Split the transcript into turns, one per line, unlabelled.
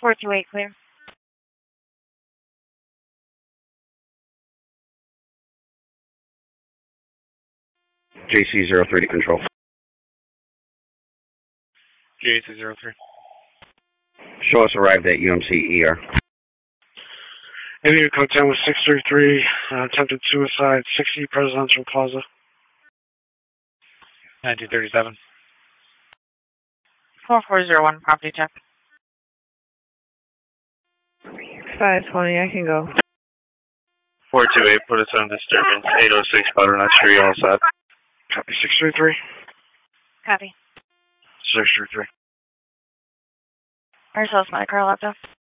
428 clear.
JC03 to control.
JC03.
Show us arrived at UMC ER.
Indian code 10 was 633, attempted suicide, 60 Presidential Plaza. 1937.
4401, property check.
520, I can go.
428, put us on disturbance. 806 Butternut Street, all set. Copy 633.
Copy.
633.
Marcellus, my car laptop.